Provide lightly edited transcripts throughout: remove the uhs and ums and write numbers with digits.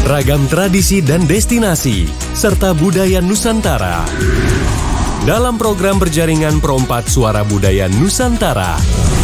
Ragam tradisi dan destinasi, serta budaya Nusantara. Dalam program berjaringan Perompat Suara Budaya Nusantara.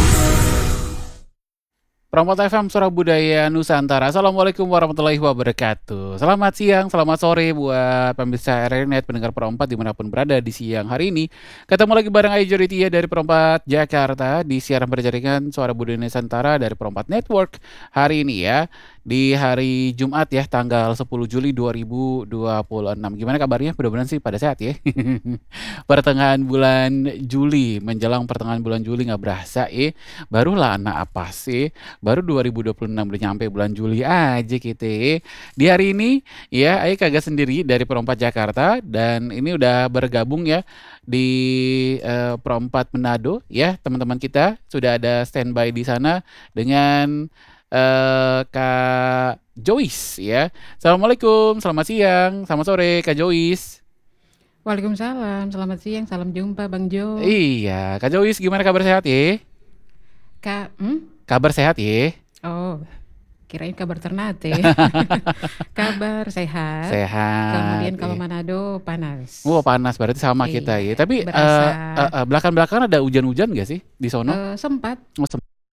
Perompat FM Suara Budaya Nusantara. Assalamualaikum warahmatullahi wabarakatuh. Selamat siang, selamat sore buat pemirsa RRNet, pendengar Perompat dimanapun berada di siang hari ini. Ketemu lagi bareng Ayu Joritia dari Perompat Jakarta di siaran berjaringan Suara Budaya Nusantara dari Perompat Network hari ini ya. Di hari Jumat ya, tanggal 10 Juli 2026. Gimana kabarnya? Mudah-mudahan sih pada sehat ya. Pertengahan bulan Juli, menjelang pertengahan bulan Juli nggak berasa barulah anak apa sih? Baru 2026 udah nyampe bulan Juli aja kita. Di hari ini ya, Ayo kagak sendiri dari Perompat Jakarta dan ini udah bergabung ya di Perompat Manado ya, teman-teman kita sudah ada standby di sana dengan Kak Joyce ya. Assalamualaikum, selamat siang, selamat sore Kak Joyce. Waalaikumsalam, selamat siang, salam jumpa Bang Jo. Iya, Kak Joyce gimana kabar sehat ya? Kabar sehat ya? Oh, kirain kabar Ternate. Kabar sehat. Sehat. Kemudian kalau Manado panas. Wah panas berarti sama Iya, kita ya. Tapi berasa. belakang-belakangan ada hujan-hujan gak sih di sono? Sempat. Oh,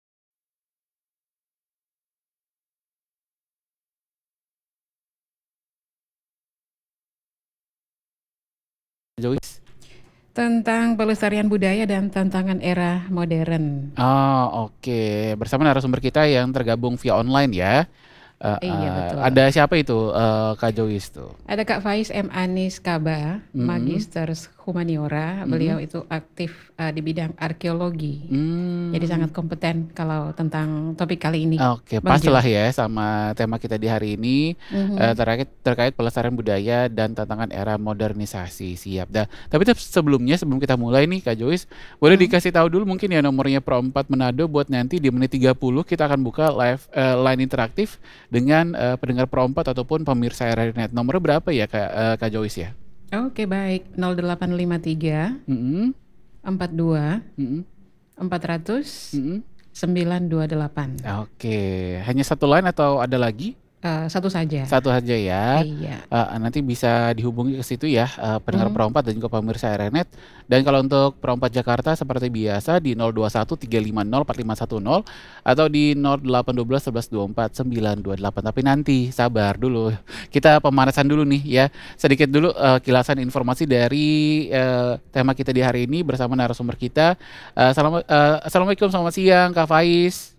Joyce. Tentang pelestarian budaya dan tantangan era modern. Oh oke, bersama narasumber kita yang tergabung via online ya. Iya betul. Ada siapa itu Kak Joyce tuh? Ada Kak Faiz M. Anis Kaba, Magister Humaniora. Beliau itu aktif di bidang arkeologi. Jadi sangat kompeten kalau tentang topik kali ini. Oke, Bang pas Jo. lah ya sama tema kita di hari ini terkait pelestarian budaya dan tantangan era modernisasi. Siap dah. Tapi sebelum kita mulai nih Kak Joyce, boleh dikasih tahu dulu mungkin ya nomornya Perompat Manado buat nanti di menit 30 kita akan buka live line interaktif dengan pendengar Perompat ataupun pemirsa RRNet. Nomornya berapa ya Kak Joyce ya? Oke baik, 0853 Mm-mm, 42 mm-mm, 400 mm-mm. 928. Oke, hanya satu line atau ada lagi? Satu saja. Satu aja ya. Iya. Nanti bisa dihubungi ke situ ya, pendengar Perompat dan juga pemirsa RNet. Dan kalau untuk Perompat Jakarta seperti biasa di 021 350 4510 atau di 0812 1124 928. Tapi nanti sabar dulu. Kita pemanasan dulu nih ya. Sedikit dulu kilasan informasi dari tema kita di hari ini bersama narasumber kita. Assalamualaikum, selamat siang Kak Faiz.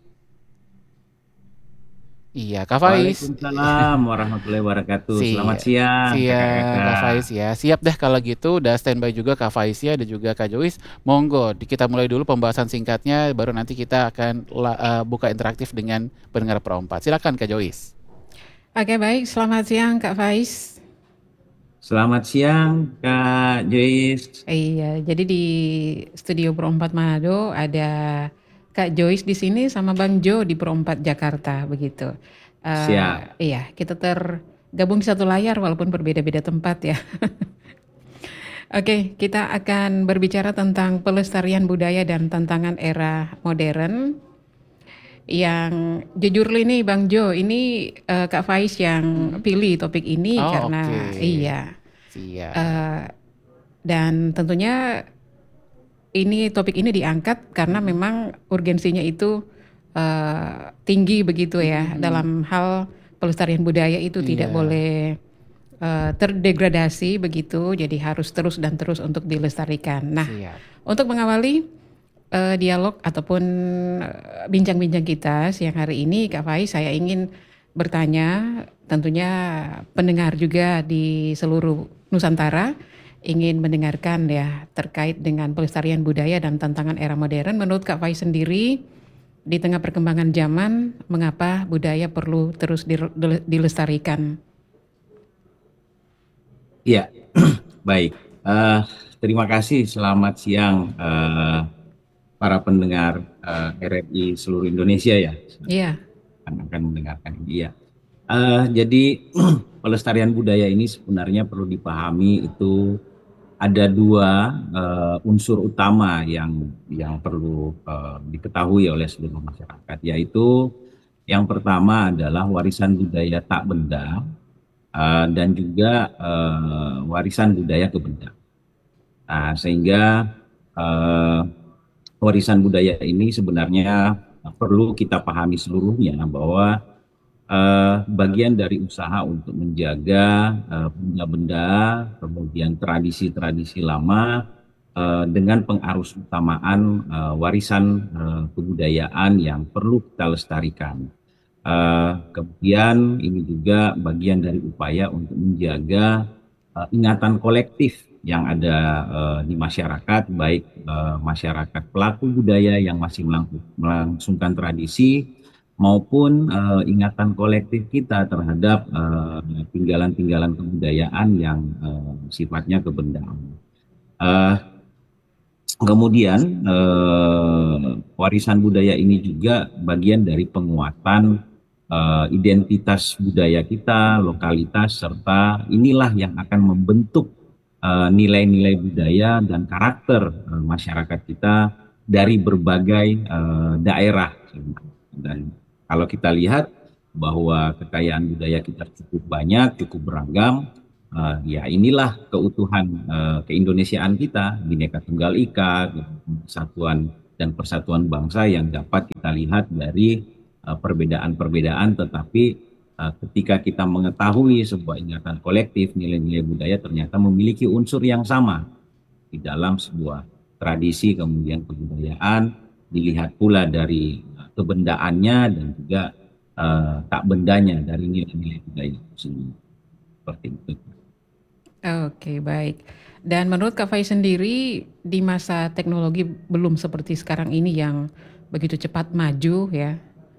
Iya, Kak Faiz. Waalaikumsalam warahmatullahi wabarakatuh. Selamat siang, Siang Kak kakak-kakak. Faiz ya. Siap deh kalau gitu, udah standby juga Kak Faiz ya dan juga Kak Joyce. Monggo, kita mulai dulu pembahasan singkatnya, baru nanti kita akan buka interaktif dengan pendengar Perompat. Silakan Kak Joyce. Oke baik, selamat siang Kak Faiz. Selamat siang, Kak Joyce. Iya, jadi di studio Perompat Manado ada Kak Joyce di sini sama Bang Jo di Perompat Jakarta begitu. Siap. Iya, kita tergabung di satu layar walaupun berbeda-beda tempat ya. Oke, kita akan berbicara tentang pelestarian budaya dan tantangan era modern. Yang jujur ini Bang Jo, ini Kak Faiz yang pilih topik ini Oh, karena oke. iya. Siap. Dan tentunya topik ini diangkat karena memang urgensinya itu tinggi begitu ya, dalam hal pelestarian budaya itu tidak Iya. boleh terdegradasi begitu, jadi harus terus dan terus untuk dilestarikan. Nah, Siap. untuk mengawali dialog ataupun bincang-bincang kita siang hari ini, Kak Faiz, saya ingin bertanya, tentunya pendengar juga di seluruh Nusantara ingin mendengarkan ya terkait dengan pelestarian budaya dan tantangan era modern. Menurut Kak Faiz sendiri, di tengah perkembangan zaman, mengapa budaya perlu terus dilestarikan? Iya, baik. Terima kasih. Selamat siang, para pendengar RRI seluruh Indonesia ya. Iya. Akan mendengarkan ini ya. Jadi pelestarian budaya ini sebenarnya perlu dipahami itu ada dua unsur utama yang perlu diketahui oleh seluruh masyarakat, yaitu yang pertama adalah warisan budaya tak benda dan juga warisan budaya kebendaan. Nah, sehingga eh, warisan budaya ini sebenarnya perlu kita pahami seluruhnya bahwa bagian dari usaha untuk menjaga benda-benda, kemudian tradisi-tradisi lama dengan pengarus utamaan warisan kebudayaan yang perlu kita lestarikan. Kemudian ini juga bagian dari upaya untuk menjaga ingatan kolektif yang ada di masyarakat, baik masyarakat pelaku budaya yang masih melangsungkan tradisi maupun ingatan kolektif kita terhadap tinggalan-tinggalan kebudayaan yang sifatnya kebendaan. Eh, Kemudian warisan budaya ini juga bagian dari penguatan identitas budaya kita, lokalitas, serta inilah yang akan membentuk nilai-nilai budaya dan karakter masyarakat kita dari berbagai daerah. Dan kalau kita lihat bahwa kekayaan budaya kita cukup banyak, cukup beragam, ya inilah keutuhan keindonesiaan kita, Bhinneka Tunggal Ika, kesatuan dan persatuan bangsa yang dapat kita lihat dari perbedaan-perbedaan, tetapi ketika kita mengetahui sebuah ingatan kolektif, nilai-nilai budaya ternyata memiliki unsur yang sama di dalam sebuah tradisi, kemudian kebudayaan, dilihat pula dari kebendaannya dan juga tak bendanya dari nilai-nilai budaya itu sendiri. Seperti itu. Oke, baik. Dan menurut Kak Faiz sendiri di masa teknologi belum seperti sekarang ini yang begitu cepat maju ya,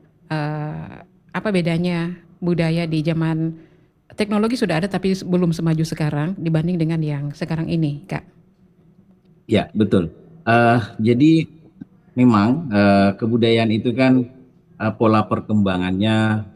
apa bedanya budaya di zaman teknologi sudah ada tapi belum semaju sekarang dibanding dengan yang sekarang ini, Kak? Ya, betul. Jadi memang kebudayaan itu kan pola perkembangannya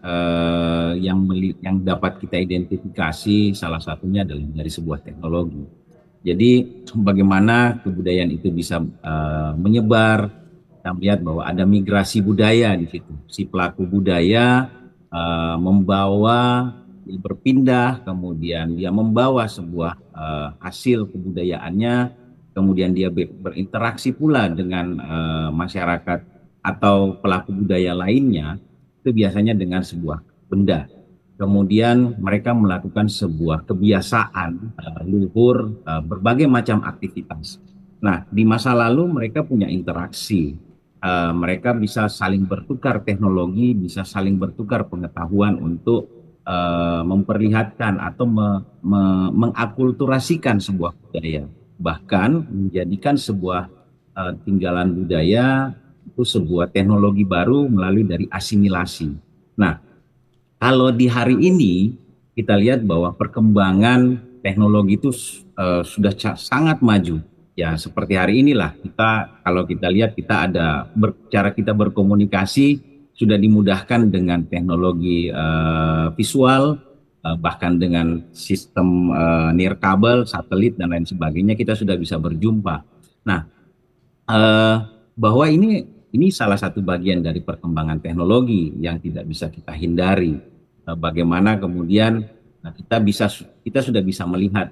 yang dapat kita identifikasi salah satunya adalah dari sebuah teknologi. Jadi bagaimana kebudayaan itu bisa menyebar, kita melihat bahwa ada migrasi budaya di situ. Si pelaku budaya membawa, berpindah, kemudian dia membawa sebuah hasil kebudayaannya, kemudian dia berinteraksi pula dengan masyarakat atau pelaku budaya lainnya, itu biasanya dengan sebuah benda. Kemudian mereka melakukan sebuah kebiasaan luhur berbagai macam aktivitas. Nah, di masa lalu mereka punya interaksi. Mereka bisa saling bertukar teknologi, bisa saling bertukar pengetahuan untuk memperlihatkan atau mengakulturasikan sebuah budaya. Bahkan menjadikan sebuah tinggalan budaya itu sebuah teknologi baru melalui dari asimilasi. Nah, kalau di hari ini kita lihat bahwa perkembangan teknologi itu sudah sangat maju. Ya, seperti hari inilah kita, kalau kita lihat, kita ada cara kita berkomunikasi sudah dimudahkan dengan teknologi visual, bahkan dengan sistem nirkabel, satelit dan lain sebagainya, kita sudah bisa berjumpa. Nah, bahwa ini salah satu bagian dari perkembangan teknologi yang tidak bisa kita hindari. Bagaimana kemudian kita sudah bisa melihat,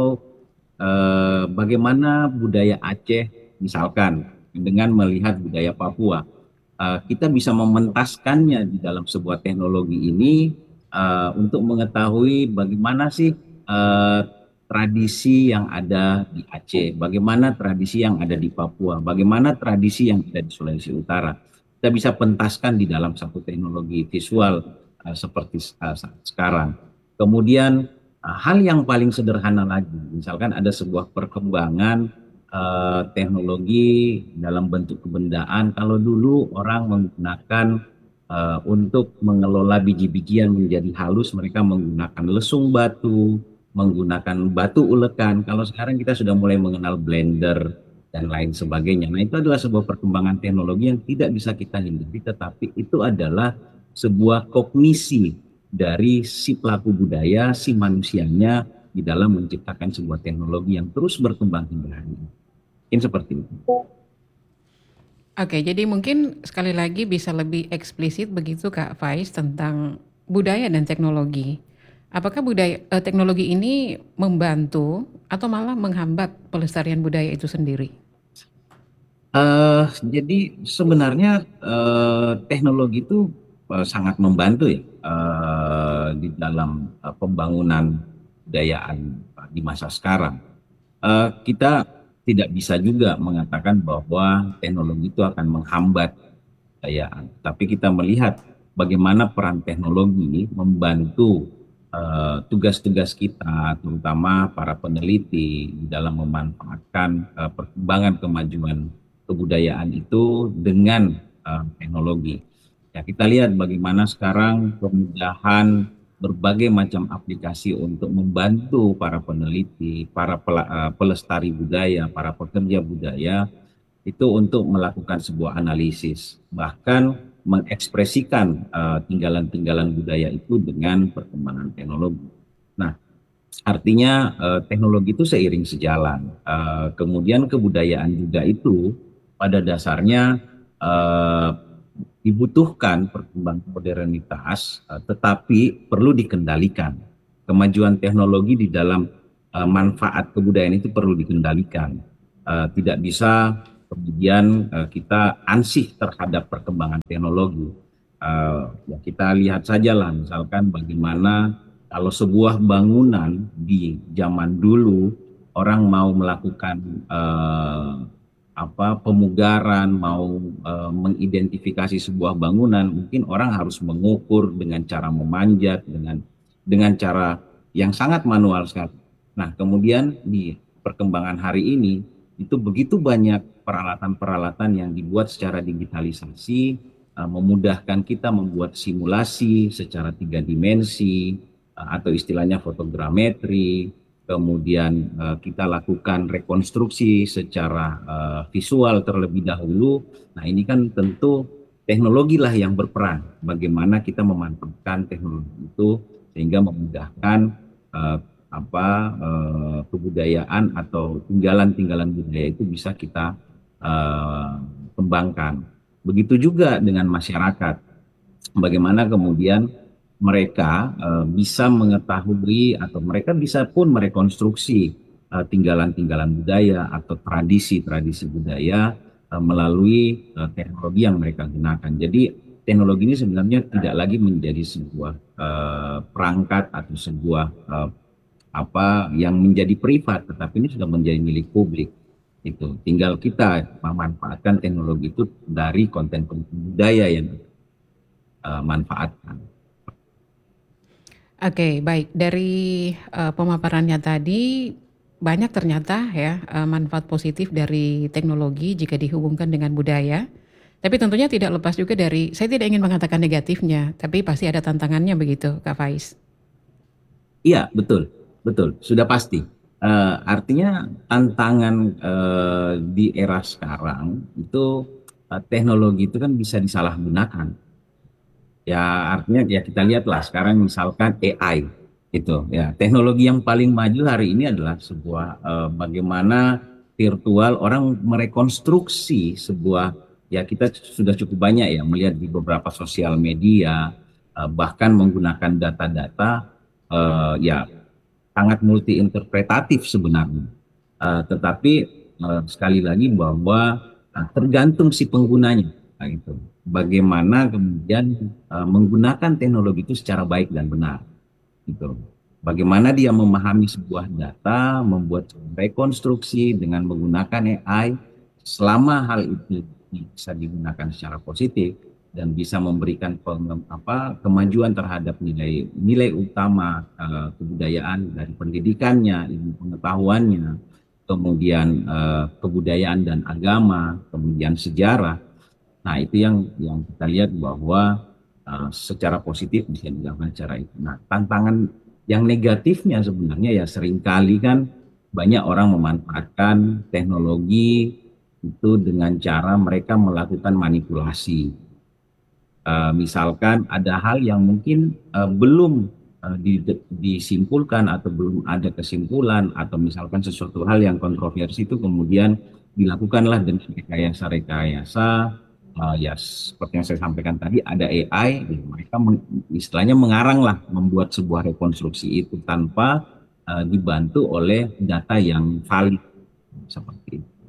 bagaimana budaya Aceh misalkan dengan melihat budaya Papua, kita bisa mementaskannya di dalam sebuah teknologi ini untuk mengetahui bagaimana sih tradisi yang ada di Aceh, bagaimana tradisi yang ada di Papua, bagaimana tradisi yang ada di Sulawesi Utara. Kita bisa pentaskan di dalam satu teknologi visual seperti sekarang. Kemudian hal yang paling sederhana lagi, misalkan ada sebuah perkembangan teknologi dalam bentuk kebendaan. Kalau dulu orang menggunakan untuk mengelola biji-bijian menjadi halus, mereka menggunakan lesung batu, menggunakan batu ulekan. Kalau sekarang kita sudah mulai mengenal blender dan lain sebagainya. Nah, itu adalah sebuah perkembangan teknologi yang tidak bisa kita hindari, tetapi itu adalah sebuah kognisi dari si pelaku budaya, si manusianya di dalam menciptakan sebuah teknologi yang terus berkembang hingga hari ini. Mungkin seperti itu. Oke, jadi mungkin sekali lagi bisa lebih eksplisit begitu Kak Faiz tentang budaya dan teknologi. Apakah teknologi ini membantu atau malah menghambat pelestarian budaya itu sendiri? Jadi sebenarnya teknologi itu sangat membantu ya di dalam pembangunan kebudayaan di masa sekarang. Kita tidak bisa juga mengatakan bahwa teknologi itu akan menghambat kebudayaan, tapi kita melihat bagaimana peran teknologi membantu tugas-tugas kita, terutama para peneliti di dalam memanfaatkan perkembangan kemajuan kebudayaan itu dengan teknologi. Ya, kita lihat bagaimana sekarang kemudahan berbagai macam aplikasi untuk membantu para peneliti, para pelestari budaya, para pekerja budaya itu untuk melakukan sebuah analisis, bahkan mengekspresikan tinggalan-tinggalan budaya itu dengan perkembangan teknologi. Nah, artinya teknologi itu seiring sejalan. Kemudian kebudayaan juga itu pada dasarnya eh, dibutuhkan perkembangan modernitas, tetapi perlu dikendalikan. Kemajuan teknologi di dalam manfaat kebudayaan itu perlu dikendalikan. Tidak bisa kemudian kita ansih terhadap perkembangan teknologi. Ya kita lihat saja lah, misalkan bagaimana kalau sebuah bangunan di zaman dulu orang mau melakukan pemugaran, mau mengidentifikasi sebuah bangunan, mungkin orang harus mengukur dengan cara memanjat, dengan cara yang sangat manual sekali. Nah, kemudian di perkembangan hari ini itu begitu banyak peralatan-peralatan yang dibuat secara digitalisasi, memudahkan kita membuat simulasi secara 3 dimensi, atau istilahnya fotogrametri. Kemudian kita lakukan rekonstruksi secara visual terlebih dahulu. Nah, ini kan tentu teknologi lah yang berperan. Bagaimana kita memanfaatkan teknologi itu sehingga memudahkan kebudayaan atau tinggalan-tinggalan budaya itu bisa kita kembangkan. Begitu juga dengan masyarakat. Bagaimana kemudian mereka bisa mengetahui atau mereka bisa pun merekonstruksi tinggalan-tinggalan budaya atau tradisi-tradisi budaya melalui teknologi yang mereka gunakan. Jadi teknologi ini sebenarnya tidak lagi menjadi sebuah perangkat atau sebuah yang menjadi privat, tetapi ini sudah menjadi milik publik. Itu tinggal kita memanfaatkan teknologi itu dari konten-konten budaya yang manfaatkan. Oke, baik. Dari pemaparannya tadi banyak ternyata ya manfaat positif dari teknologi jika dihubungkan dengan budaya. Tapi tentunya tidak lepas juga dari, saya tidak ingin mengatakan negatifnya, tapi pasti ada tantangannya begitu, Kak Faiz. Iya, betul, betul, sudah pasti. Artinya tantangan di era sekarang itu teknologi itu kan bisa disalahgunakan. Ya artinya ya kita lihatlah sekarang misalkan AI itu ya teknologi yang paling maju hari ini adalah sebuah bagaimana virtual orang merekonstruksi sebuah, ya kita sudah cukup banyak ya melihat di beberapa sosial media bahkan menggunakan data-data ya sangat multi interpretatif sebenarnya. Tetapi sekali lagi bahwa tergantung si penggunanya. Nah, itu bagaimana kemudian menggunakan teknologi itu secara baik dan benar. Gitu. Bagaimana dia memahami sebuah data, membuat rekonstruksi dengan menggunakan AI, selama hal itu bisa digunakan secara positif dan bisa memberikan kemajuan terhadap nilai utama kebudayaan dari pendidikannya, ilmu pengetahuannya, kemudian kebudayaan dan agama, kemudian sejarah. Nah, itu yang kita lihat bahwa secara positif bisa dilakukan secara itu. Nah, tantangan yang negatifnya sebenarnya ya seringkali kan banyak orang memanfaatkan teknologi itu dengan cara mereka melakukan manipulasi. Misalkan ada hal yang mungkin belum disimpulkan atau belum ada kesimpulan, atau misalkan sesuatu hal yang kontroversi itu kemudian dilakukanlah dengan rekayasa-rekayasa Ya seperti yang saya sampaikan tadi, ada AI, ya mereka istilahnya mengarang lah, membuat sebuah rekonstruksi itu tanpa dibantu oleh data yang valid seperti itu.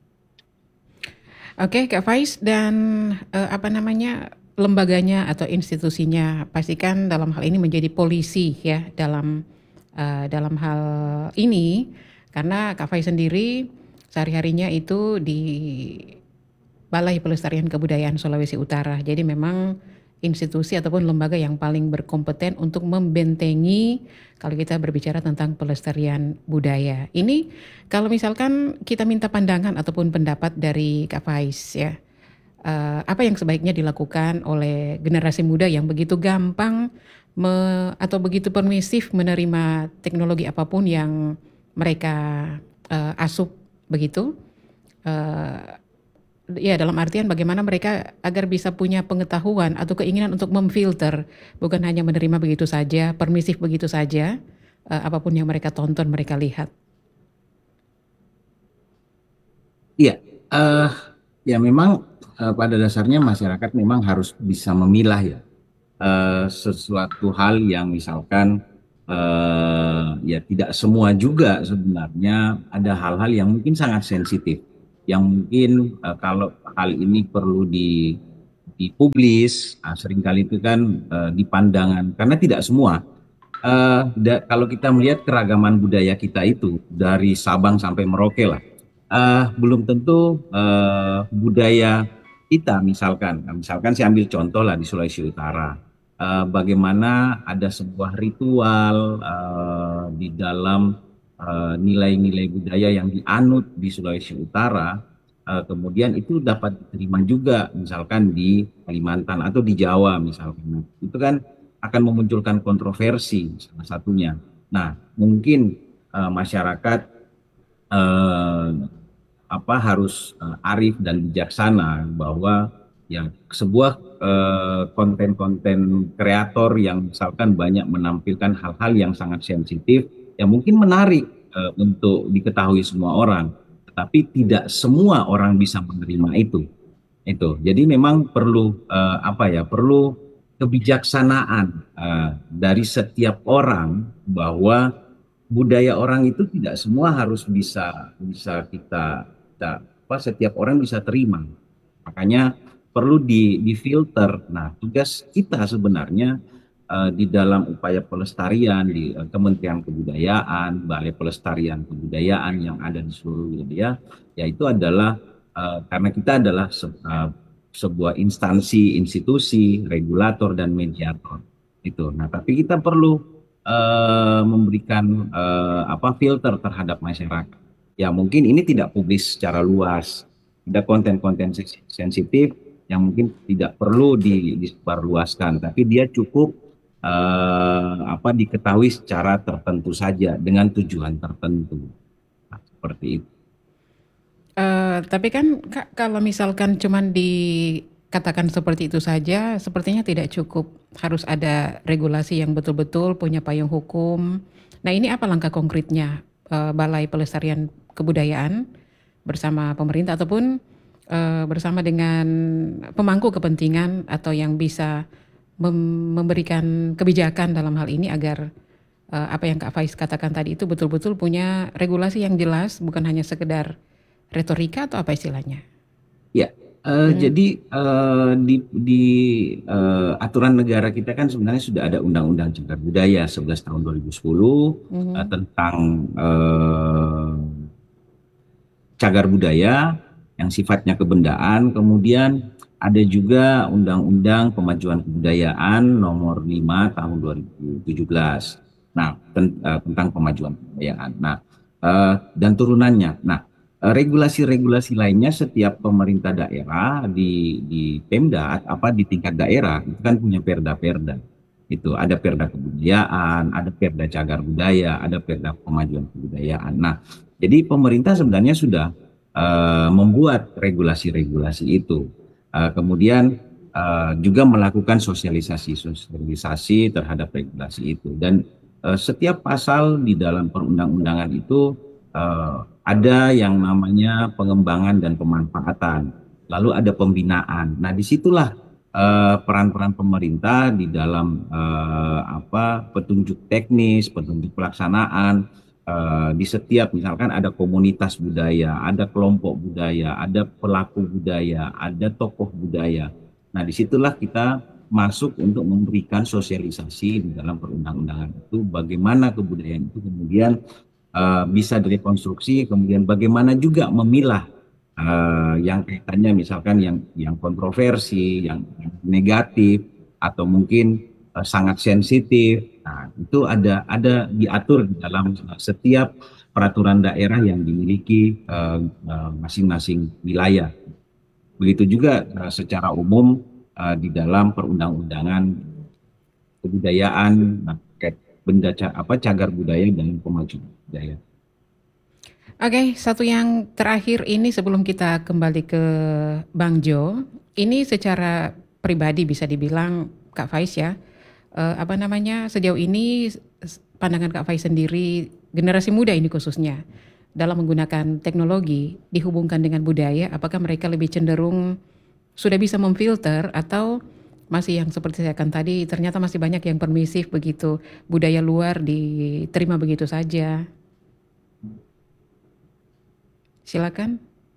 Oke, Kak Faiz, dan apa namanya, lembaganya atau institusinya pastikan dalam hal ini menjadi polisi ya dalam hal ini, karena Kak Faiz sendiri sehari-harinya itu di Balai Pelestarian Kebudayaan Sulawesi Utara. Jadi memang institusi ataupun lembaga yang paling berkompeten untuk membentengi kalau kita berbicara tentang pelestarian budaya. Ini kalau misalkan kita minta pandangan ataupun pendapat dari Kak Faiz ya, apa yang sebaiknya dilakukan oleh generasi muda yang begitu gampang atau begitu permisif menerima teknologi apapun yang mereka asup begitu? Eh, Ya, dalam artian bagaimana mereka agar bisa punya pengetahuan atau keinginan untuk memfilter, bukan hanya menerima begitu saja, permisif begitu saja, apapun yang mereka tonton, mereka lihat. Iya, eh, ya memang pada dasarnya masyarakat memang harus bisa memilah ya sesuatu hal yang misalkan ya tidak semua juga sebenarnya ada hal-hal yang mungkin sangat sensitif, yang mungkin kalau hal ini perlu dipublis, seringkali itu kan dipandangan karena tidak semua. Kalau kita melihat keragaman budaya kita itu dari Sabang sampai Merauke lah, belum tentu budaya kita misalkan saya ambil contoh lah di Sulawesi Utara, bagaimana ada sebuah ritual di dalam nilai-nilai budaya yang dianut di Sulawesi Utara, kemudian itu dapat diterima juga misalkan di Kalimantan atau di Jawa misalkan. Itu kan akan memunculkan kontroversi salah satunya. Nah, mungkin masyarakat eh, harus arif dan bijaksana bahwa ya sebuah konten-konten kreator yang misalkan banyak menampilkan hal-hal yang sangat sensitif yang mungkin menarik untuk diketahui semua orang, tetapi tidak semua orang bisa menerima itu. Jadi memang perlu perlu kebijaksanaan dari setiap orang bahwa budaya orang itu tidak semua harus bisa bisa kita, setiap orang bisa terima. Makanya perlu difilter. Nah, tugas kita sebenarnya di dalam upaya pelestarian di Kementerian Kebudayaan, Balai Pelestarian Kebudayaan yang ada di seluruh wilayah, yaitu adalah karena kita adalah sebuah instansi, institusi, regulator dan mediator. Itu. Nah, tapi kita perlu memberikan filter terhadap masyarakat. Ya, mungkin ini tidak publis secara luas. Ada konten-konten sensitif yang mungkin tidak perlu disebarluaskan, tapi dia cukup diketahui secara tertentu saja dengan tujuan tertentu. Nah, seperti itu. Tapi kan Kak, kalau misalkan cuman dikatakan seperti itu saja, sepertinya tidak cukup. Harus ada regulasi yang betul-betul punya payung hukum. Nah, ini apa langkah konkretnya Balai Pelestarian Kebudayaan bersama pemerintah ataupun bersama dengan pemangku kepentingan atau yang bisa memberikan kebijakan dalam hal ini agar apa yang Kak Faiz katakan tadi itu betul-betul punya regulasi yang jelas, bukan hanya sekedar retorika atau apa istilahnya? Ya, jadi di aturan negara kita kan sebenarnya sudah ada Undang-Undang Cagar Budaya 11 tahun 2010 tentang cagar budaya yang sifatnya kebendaan. Kemudian ada juga Undang-Undang Pemajuan Kebudayaan nomor 5 tahun 2017. Nah, tentang pemajuan kebudayaan. Nah, dan turunannya. Nah, regulasi-regulasi lainnya setiap pemerintah daerah di Pemda di tingkat daerah itu kan punya perda-perda. Itu ada perda kebudayaan, ada perda cagar budaya, ada perda pemajuan kebudayaan. Nah, jadi pemerintah sebenarnya sudah membuat regulasi-regulasi itu. Kemudian juga melakukan sosialisasi terhadap regulasi itu. Dan setiap pasal di dalam perundang-undangan itu ada yang namanya pengembangan dan pemanfaatan. lalu ada pembinaan. Nah, disitulah peran-peran pemerintah di dalam petunjuk teknis, petunjuk pelaksanaan di setiap, misalkan ada komunitas budaya, ada kelompok budaya, ada pelaku budaya, ada tokoh budaya. Nah, disitulah kita masuk untuk memberikan sosialisasi di dalam perundang-undangan itu, bagaimana kebudayaan itu kemudian bisa direkonstruksi, kemudian bagaimana juga memilah yang kaitannya misalkan yang kontroversi, yang negatif, atau mungkin sangat sensitif. Nah, itu ada diatur di dalam setiap peraturan daerah yang dimiliki masing-masing wilayah. Begitu juga secara umum di dalam perundang-undangan kebudayaan, benda cagar budaya dan pemajuan budaya. Oke, satu yang terakhir ini sebelum kita kembali ke Bang Jo, ini secara pribadi bisa dibilang Kak Faiz ya, sejauh ini pandangan Kak Faiz sendiri, generasi muda ini khususnya, dalam menggunakan teknologi dihubungkan dengan budaya, apakah mereka lebih cenderung sudah bisa memfilter atau masih yang seperti saya katakan tadi, ternyata masih banyak yang permisif begitu, budaya luar diterima begitu saja. Silakan.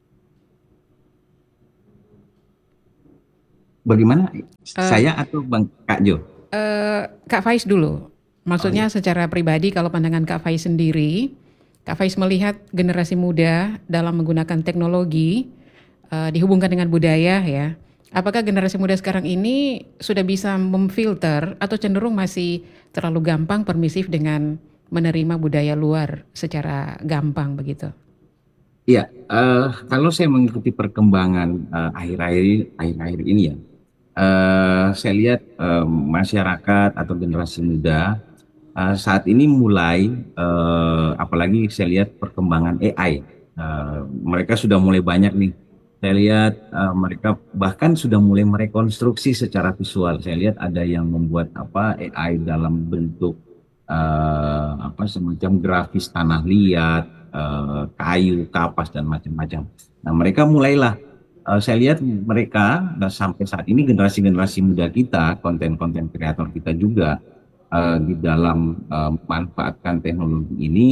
Bagaimana? Saya atau Kak Jo? Kak Faiz dulu. Maksudnya secara pribadi kalau pandangan Kak Faiz sendiri, Kak Faiz melihat generasi muda dalam menggunakan teknologi dihubungkan dengan budaya ya. Apakah generasi muda sekarang ini sudah bisa memfilter atau cenderung masih terlalu gampang permisif dengan menerima budaya luar secara gampang begitu? Iya, kalau saya mengikuti perkembangan akhir-akhir ini ya, saya lihat masyarakat atau generasi muda saat ini mulai, apalagi saya lihat perkembangan AI, mereka sudah mulai banyak nih. Saya lihat mereka bahkan sudah mulai merekonstruksi secara visual. Saya lihat ada yang membuat AI dalam bentuk semacam grafis tanah liat, kayu, kapas dan macam-macam. Nah, mereka mulailah saya lihat mereka sampai saat ini generasi-generasi muda kita, konten-konten kreator kita juga di dalam memanfaatkan teknologi ini,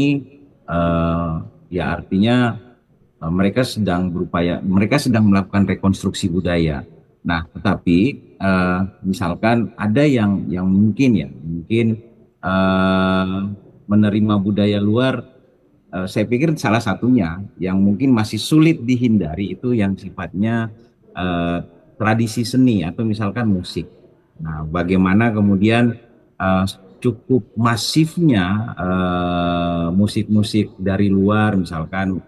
ya artinya mereka sedang melakukan rekonstruksi budaya. Nah, tetapi misalkan ada yang mungkin menerima budaya luar, saya pikir salah satunya yang mungkin masih sulit dihindari itu yang sifatnya tradisi seni atau misalkan musik. Nah, bagaimana kemudian cukup masifnya musik-musik dari luar, misalkan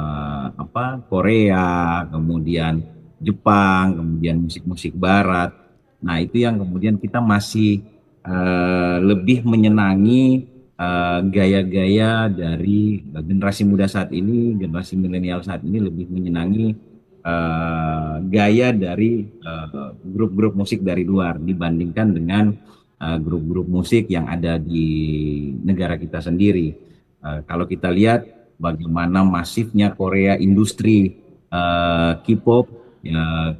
Korea, kemudian Jepang, kemudian musik-musik Barat. Nah, itu yang kemudian kita masih lebih menyenangi gaya-gaya dari generasi muda saat ini, generasi milenial saat ini lebih menyenangi gaya dari grup-grup musik dari luar dibandingkan dengan grup-grup musik yang ada di negara kita sendiri. Kalau kita lihat bagaimana masifnya Korea industri K-pop ya,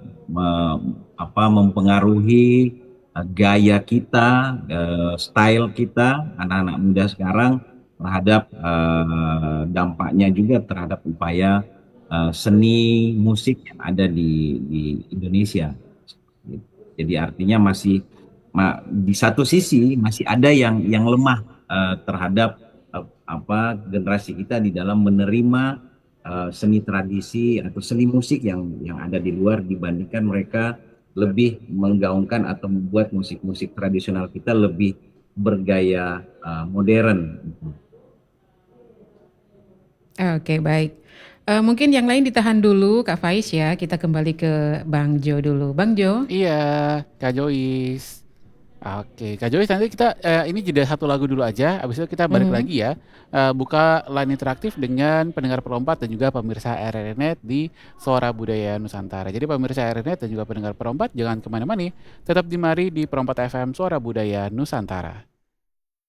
mempengaruhi gaya kita, style kita, anak-anak muda sekarang terhadap dampaknya juga terhadap upaya seni musik yang ada di Indonesia. Jadi artinya masih di satu sisi masih ada yang lemah terhadap generasi kita di dalam menerima seni tradisi atau seni musik yang ada di luar dibandingkan mereka lebih menggaungkan atau membuat musik-musik tradisional kita lebih bergaya modern. Oke, baik. Mungkin yang lain ditahan dulu Kak Faiz ya, kita kembali ke Bang Jo dulu. Bang Jo. Iya, Kak Joyce. Oke, Kak Joyce, nanti kita ini jeda satu lagu dulu aja, habis itu kita balik lagi ya, buka line interaktif dengan pendengar Perompat dan juga pemirsa RRNet di Suara Budaya Nusantara. Jadi pemirsa RRNet dan juga pendengar Perompat jangan kemana-mana, tetap di mari di Perompat FM Suara Budaya Nusantara.